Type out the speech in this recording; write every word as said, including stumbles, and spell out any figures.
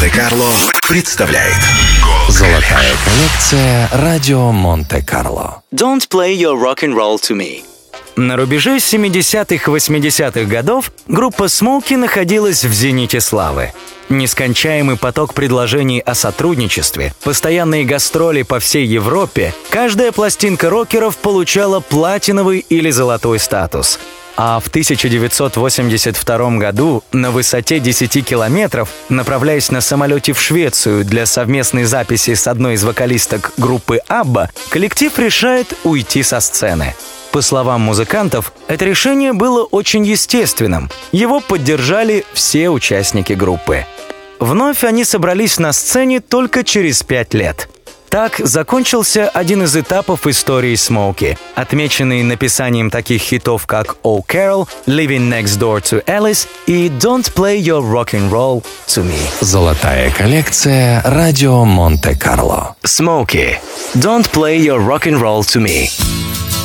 Монте-Карло представляет Золотая коллекция «Радио Монте-Карло». Don't play your rock and roll to me. На рубеже семидесятых-восьмидесятых годов группа Smokey находилась в зените славы. Нескончаемый поток предложений о сотрудничестве, постоянные гастроли по всей Европе, каждая пластинка рокеров получала платиновый или золотой статус. А в тысяча девятьсот восемьдесят втором году на высоте десяти километров, направляясь на самолете в Швецию для совместной записи с одной из вокалисток группы Абба, коллектив решает уйти со сцены. По словам музыкантов, это решение было очень естественным. Его поддержали все участники группы. Вновь они собрались на сцене только через пять лет. Так закончился один из этапов истории Smokey, отмеченный написанием таких хитов, как «Oh Carol», «Living Next Door to Alice» и «Don't Play Your Rock and Roll to Me». Золотая коллекция «Радио Монте-Карло». Smokey. «Don't Play Your Rock and Roll to Me».